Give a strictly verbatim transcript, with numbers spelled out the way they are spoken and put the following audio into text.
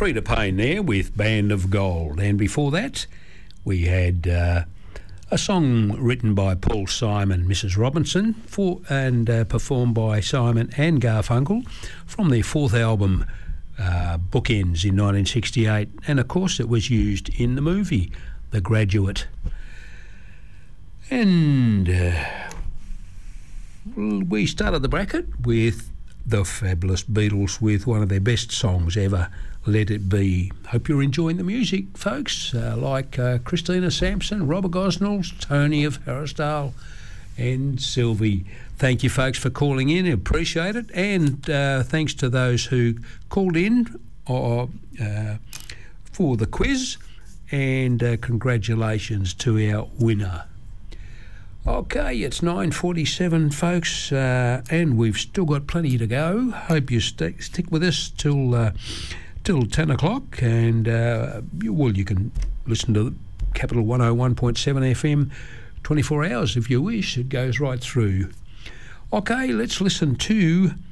Freda Payne there with Band of Gold. And before that, we had uh, a song written by Paul Simon, Missus Robinson, for and uh, performed by Simon and Garfunkel from their fourth album, uh, Bookends, in nineteen sixty-eight. And, of course, it was used in the movie The Graduate. And uh, we started the bracket with the fabulous Beatles with one of their best songs ever, Let It Be. Hope you're enjoying the music, folks, uh, like uh, Christina Sampson, Robert Gosnell, Tony of Harrisdale and Sylvie. Thank you, folks, for calling in. Appreciate it. And uh, thanks to those who called in or, uh, for the quiz. And uh, congratulations to our winner. Okay, it's nine forty-seven, folks, uh, and we've still got plenty to go. Hope you st- stick with us till uh, till ten o'clock, and uh, you, well, you can listen to Capital one oh one point seven F M twenty-four hours if you wish. It goes right through. Okay, let's listen to